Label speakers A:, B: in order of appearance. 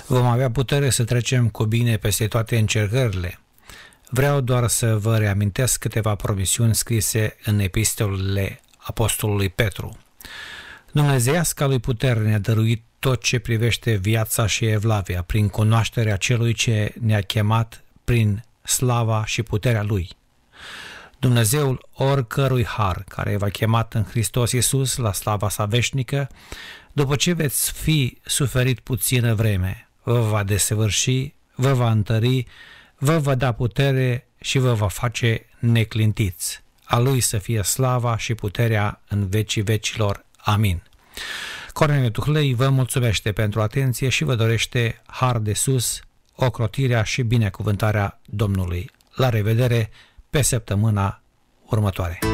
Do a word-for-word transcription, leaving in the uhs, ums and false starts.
A: Vom avea putere să trecem cu bine peste toate încercările. Vreau doar să vă reamintesc câteva promisiuni scrise în epistolele apostolului Petru. Dumnezeiasca lui putere ne-a dăruit tot ce privește viața și evlavia, prin cunoașterea celui ce ne-a chemat prin slava și puterea lui. Dumnezeul oricărui har, care v-a chemat în Hristos Iisus la slava sa veșnică, după ce veți fi suferit puțină vreme, vă va desăvârși, vă va întări, vă va da putere și vă va face neclintiți. A lui să fie slava și puterea în vecii vecilor. Amin. Corneliu Tuhlei vă mulțumește pentru atenție și vă dorește har de sus, ocrotirea și binecuvântarea Domnului. La revedere pe săptămâna următoare.